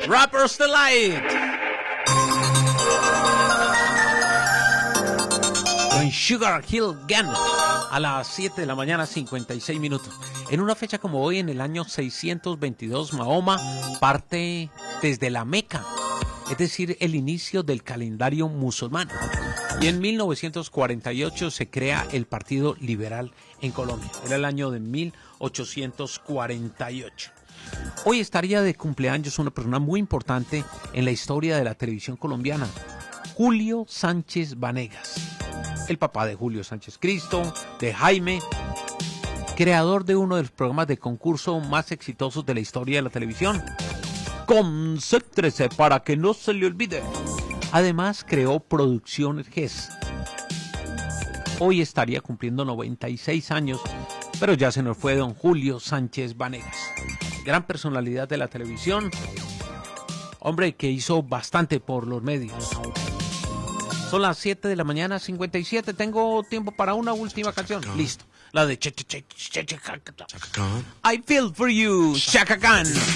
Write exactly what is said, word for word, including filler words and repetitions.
Rapper's Delight. Con Sugar Hill Gang. A las siete de la mañana, cincuenta y seis minutos. En una fecha como hoy, en el año seiscientos veintidós, Mahoma parte desde la Meca, es decir, el inicio del calendario musulmán. Y en mil novecientos cuarenta y ocho se crea el Partido Liberal en Colombia. Era el año de mil ochocientos cuarenta y ocho. Hoy estaría de cumpleaños una persona muy importante en la historia de la televisión colombiana, Julio Sánchez Vanegas. El papá de Julio Sánchez Cristo, de Jaime, creador de uno de los programas de concurso más exitosos de la historia de la televisión. Concéntrese para que no se le olvide. Además, creó Producciones G E S. Hoy estaría cumpliendo noventa y seis años, pero ya se nos fue don Julio Sánchez Vanegas. Gran personalidad de la televisión, hombre que hizo bastante por los medios. Son las siete de la mañana, cincuenta y siete. Tengo tiempo para una última canción. Listo. La de Che Che Che Che Che Chaka Khan. I Feel For You, Chaka Khan.